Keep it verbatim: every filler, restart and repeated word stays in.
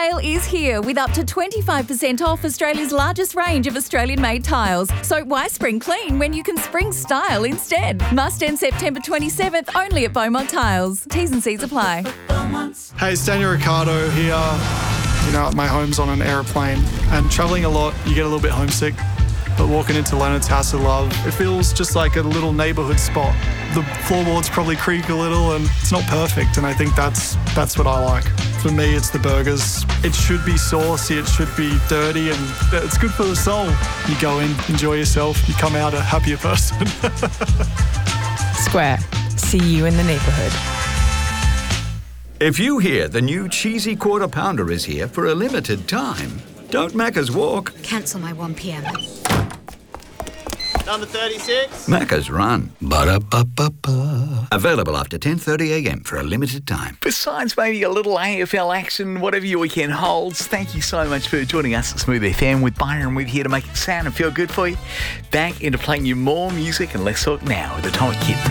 sale is here with up to twenty-five percent off Australia's largest range of Australian-made tiles. So why spring clean when you can spring style instead? Must end September twenty-seventh only at Beaumont Tiles. T's and C's apply. Hey, it's Daniel Ricciardo here. You know, my home's on an aeroplane, and travelling a lot, you get a little bit homesick. But walking into Leonard's House of Love, it feels just like a little neighbourhood spot. The floorboards probably creak a little, and it's not perfect, and I think that's that's what I like. For me, it's the burgers. It should be saucy, it should be dirty, and it's good for the soul. You go in, enjoy yourself, you come out a happier person. Square. See you in the neighbourhood. If you hear the new cheesy quarter pounder is here for a limited time, don't Macca's walk. Cancel my one p.m. Number thirty-six. Macca's run. Ba-da-ba-ba-ba. Available after ten thirty a.m. for a limited time. Besides maybe a little A F L action, whatever your weekend holds, thank you so much for joining us at Smooth F M with Byron. We're here to make it sound and feel good for you. Back into playing you more music and less talk now with Atomic Kitten.